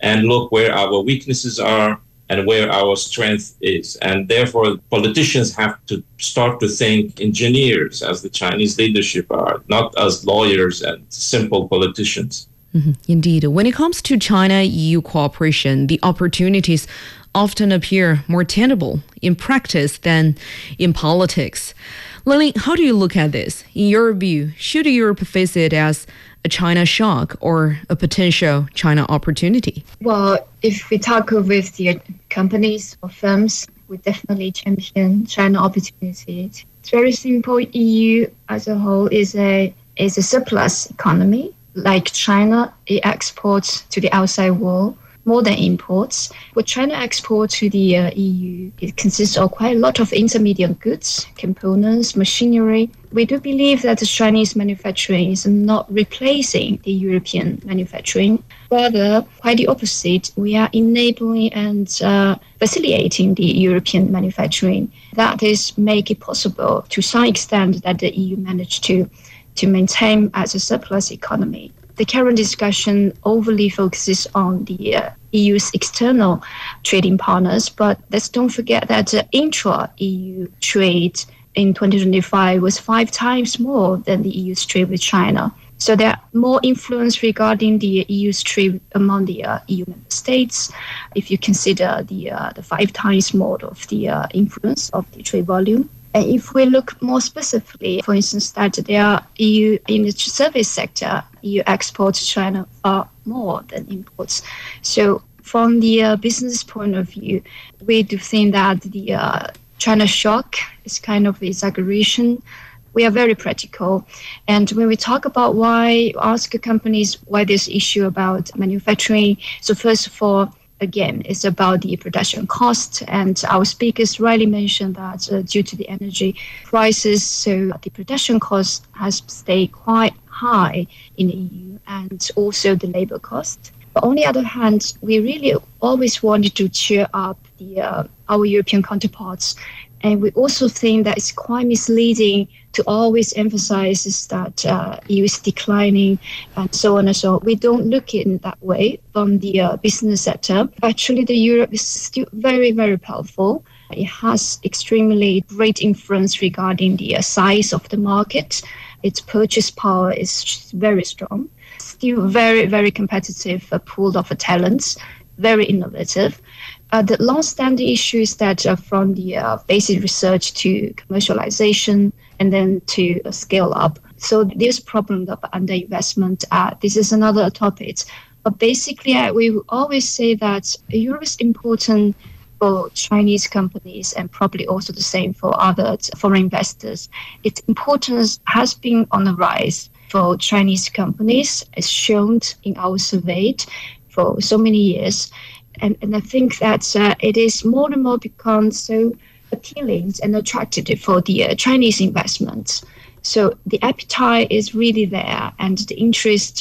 and look where our weaknesses are and where our strength is. And therefore, politicians have to start to think engineers, as the Chinese leadership are, not as lawyers and simple politicians. Indeed. When it comes to China-EU cooperation, the opportunities often appear more tangible in practice than in politics. Lin, how do you look at this? In your view, should Europe face it as a China shock or a potential China opportunity? Well, if we talk with the companies or firms, we definitely champion China opportunities. It's very simple. EU as a whole is a surplus economy. Like China, it exports to the outside world more than imports. What China exports to the EU, it consists of quite a lot of intermediate goods, components, machinery. We do believe that the Chinese manufacturing is not replacing the European manufacturing. Rather, quite the opposite. We are enabling and facilitating the European manufacturing. That is make it possible to some extent that the EU managed to maintain as a surplus economy. The current discussion overly focuses on the EU's external trading partners, but let's don't forget that intra-EU trade in 2025 was 5 times more than the EU's trade with China. So there are more influence regarding the EU's trade among the EU member states. If you consider the 5 times more of the influence of the trade volume. And if we look more specifically, for instance, that there are EU in the service sector, EU exports to China far more than imports. So from the business point of view, we do think that the China shock is kind of exaggeration. We are very practical. And when we talk about why, ask companies why this issue about manufacturing. So first of all, again, it's about the production cost. And our speakers rightly mentioned that due to the energy prices, so the production cost has stayed quite high in the EU, and also the labor cost. But on the other hand, we really always wanted to cheer up our European counterparts. And we also think that it's quite misleading to always emphasize that EU is declining and so on and so on. We don't look at it that way from the business sector. Actually, the Europe is still very, very powerful. It has extremely great influence regarding the size of the market. Its purchase power is very strong. Still very, very competitive pool of talents, very innovative. The long-standing issue is that from the basic research to commercialization and then to scale up. So this problem of underinvestment, this is another topic. But basically, we always say that Europe is important for Chinese companies and probably also the same for other foreign investors. Its importance has been on the rise for Chinese companies, as shown in our survey for so many years. And I think that it is more and more become so appealing and attractive for the Chinese investments. So the appetite is really there, and the interest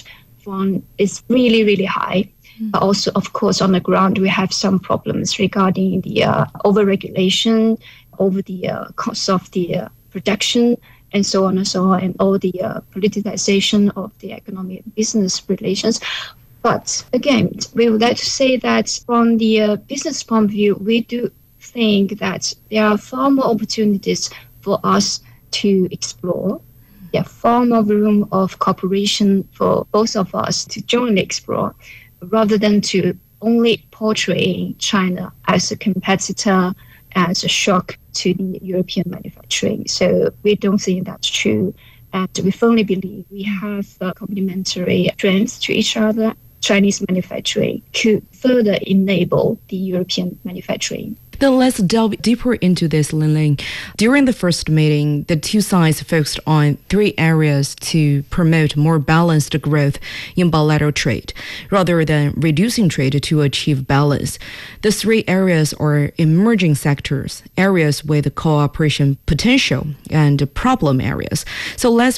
is really, really high. But also, of course, on the ground, we have some problems regarding the overregulation, over the cost of the production, and so on and so on, and all the politicization of the economic business relations. But again, we would like to say that from the business point of view, we do think that there are far more opportunities for us to explore. There are far more room of cooperation for both of us to jointly explore, rather than to only portray China as a competitor, as a shock to the European manufacturing. So we don't think that's true. And we firmly believe we have complementary strengths to each other. Chinese manufacturing could further enable the European manufacturing. Then let's delve deeper into this, Lin. During the first meeting, the two sides focused on 3 areas to promote more balanced growth in bilateral trade, rather than reducing trade to achieve balance. The 3 areas are emerging sectors, areas with cooperation potential, and problem areas. So let's